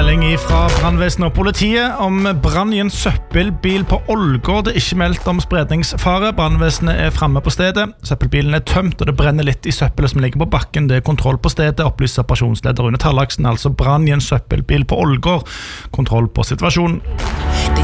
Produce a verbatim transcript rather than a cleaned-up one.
melding fra brannvesenet og politiet om brann i en søppelbil på Ålgård. Det er ikke meldt om spredningsfare. Brannvesenet er fremme på stedet. Søppelbilen er tømt, og det brenner litt i søppelet som ligger på bakken. Det er kontroll på stedet, opplyser operasjonsleder Rune Tarlaksen. Altså brann i en søppelbil på Ålgård. Kontroll på situasjonen.